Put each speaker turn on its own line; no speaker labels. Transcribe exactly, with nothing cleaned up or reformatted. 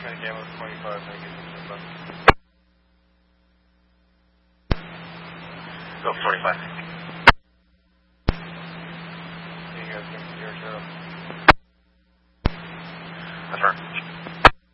Kind of gamma twenty-five, thank you.
Go for twenty-five.
You guys can zero zero.
Affirm.